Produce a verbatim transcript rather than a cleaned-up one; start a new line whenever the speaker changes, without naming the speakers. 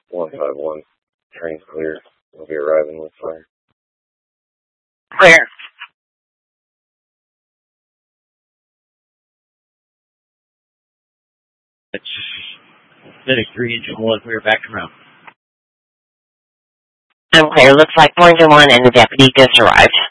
one five one. Train's clear. We'll be arriving with fire.
Clear.
It's Medic three, Engine one, clear back around.
I'm clear. Looks like Orange one and the deputy just arrived.